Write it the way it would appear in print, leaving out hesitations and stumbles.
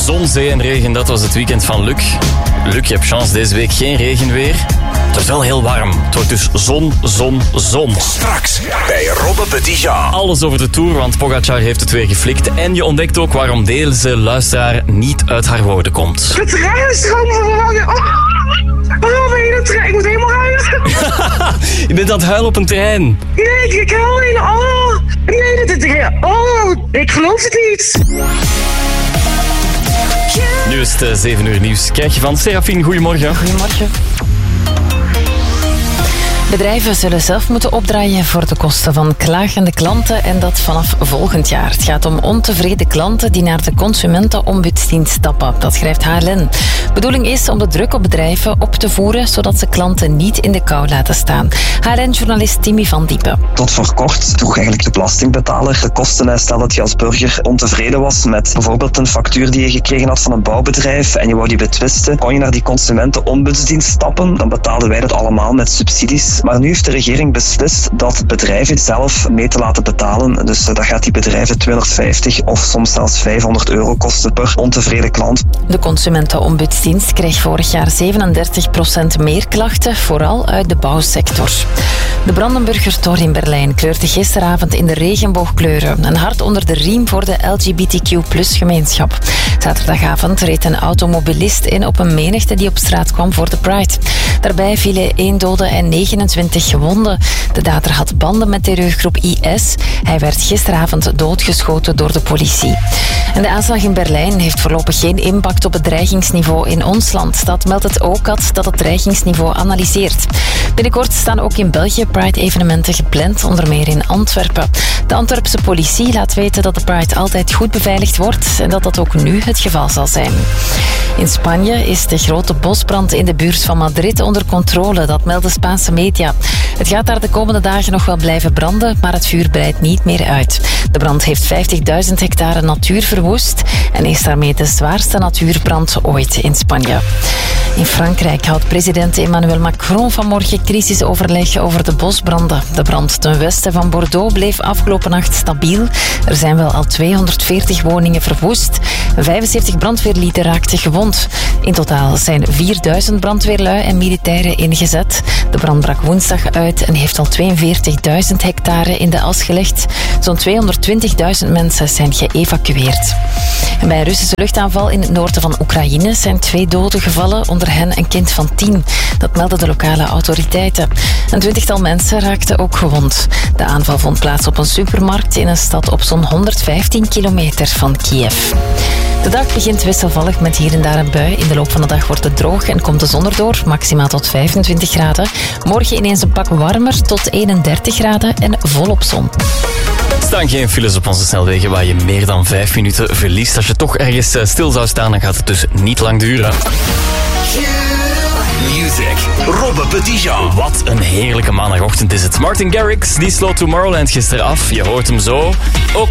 Zon, zee en regen, dat was het weekend van Luc. Luc, je hebt chance, deze week geen regenweer. Het wordt wel heel warm. Het wordt dus zon, zon, zon. Straks bij Robbe Petitjean. Alles over de Tour, want Pogacar heeft het weer geflikt. En je ontdekt ook waarom deze luisteraar niet uit haar woorden komt. De trein is gewoon vervangen. Oh, ben je de trein? Ik moet helemaal huilen. Je bent aan het huilen op een trein. Nee, ik huil niet. Oh, nee, dit is... Oh, ik geloof het niet. Nu is het 7 uur nieuws. Krijg je van Serafine, goedemorgen. Goedemorgen. Bedrijven zullen zelf moeten opdraaien voor de kosten van klagende klanten en dat vanaf volgend jaar. Het gaat om ontevreden klanten die naar de Consumentenombudsdienst stappen. Dat schrijft HLN. De bedoeling is om de druk op bedrijven op te voeren, zodat ze klanten niet in de kou laten staan. HLN-journalist Timmy van Diepen. Tot voor kort droeg eigenlijk de belastingbetaler de kosten. Stel dat je als burger ontevreden was met bijvoorbeeld een factuur die je gekregen had van een bouwbedrijf en je wou die betwisten, kon je naar die Consumentenombudsdienst stappen. Dan betaalden wij dat allemaal met subsidies. Maar nu heeft de regering beslist dat bedrijven zelf mee te laten betalen. Dus dat gaat die bedrijven 250 of soms zelfs €500 kosten per ontevreden klant. De Consumentenombudsdienst kreeg vorig jaar 37% meer klachten, vooral uit de bouwsector. De Brandenburger Tor in Berlijn kleurde gisteravond in de regenboogkleuren. Een hart onder de riem voor de LGBTQ+-gemeenschap. Zaterdagavond reed een automobilist in op een menigte die op straat kwam voor de Pride. Daarbij vielen 1 dode en 29 gewonden. De dader had banden met terreurgroep IS. Hij werd gisteravond doodgeschoten door de politie. En de aanslag in Berlijn heeft voorlopig geen impact op het dreigingsniveau in ons land. Dat meldt het OCAD, dat het dreigingsniveau analyseert. Binnenkort staan ook in België Pride-evenementen gepland, onder meer in Antwerpen. De Antwerpse politie laat weten dat de Pride altijd goed beveiligd wordt en dat dat ook nu het geval zal zijn. In Spanje is de grote bosbrand in de buurt van Madrid onder controle, dat melden Spaanse media. Het gaat daar de komende dagen nog wel blijven branden, maar het vuur breidt niet meer uit. De brand heeft 50.000 hectare natuur verwoest en is daarmee de zwaarste natuurbrand ooit in Spanje. In Frankrijk houdt president Emmanuel Macron vanmorgen crisisoverleg over de bosbranden. De brand ten westen van Bordeaux bleef afgelopen nacht stabiel. Er zijn wel al 240 woningen verwoest. 75 brandweerlieden raakten gewond. In totaal zijn 4000 brandweerlui en militairen ingezet. De brand brak woensdag uit en heeft al 42.000 hectare in de as gelegd. Zo'n 220.000 mensen zijn geëvacueerd. En bij een Russische luchtaanval in het noorden van Oekraïne zijn 2 doden gevallen, onder hen een kind van 10. Dat melden de lokale autoriteiten. Een 20-tal mensen raakten ook gewond. De aanval vond plaats op een supermarkt in een stad op zo'n 115 kilometer van Kiev. De dag begint wisselvallig met hier en daar een bui. In de loop van de dag wordt het droog en komt de zon erdoor, maximaal tot 25 graden. Morgen ineens een pak warmer tot 31 graden en volop zon. Er staan geen files op onze snelwegen waar je meer dan 5 minuten verliest. Als je toch ergens stil zou staan, dan gaat het dus niet lang duren. Music. Robbe Petitjean. Wat een heerlijke maandagochtend is het. Martin Garrix, die sloot Tomorrowland gisteren af. Je hoort hem zo. Ook